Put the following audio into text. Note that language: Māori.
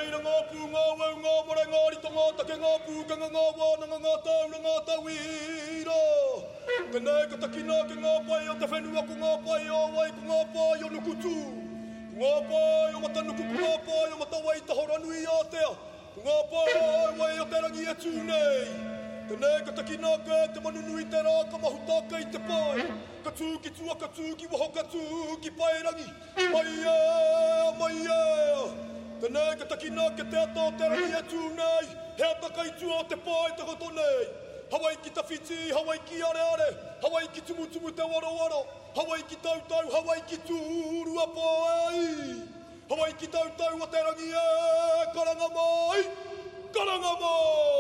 reira ngā pū, ngā wau, ngā mara, ngā rito, ngā take, ngā pūkanga, ngā wānanga, ngā taura, ngā tawira. Tēnei ka takina ke ngā pai o te whenua ko ngā pai o wai, ko ngā pai o nukutu. Ko ngā pai o matanuku, ko ngā pai o matawai tahoranui Aotea. Ko ngā pai wai o te rangi e tūnei. Tēnei ka takina ke te manunui te rā, ka mahutaka i te pai. Ka tūki tua, ka tūki waho, ka tūki pairangi. Mai ea, mai ea. Tēnei ka takina ke te ato te rangi e tūnei. Hea taka i tua o te pai te koto nei. Hawai ki tawhiti, Hawai ki are are. Hawai ki tumutumu te waro waro. Hawai ki tautau, Hawai ki tūrua pai. Hawai ki tautau o te rangi e karanga mai. Karanga mai.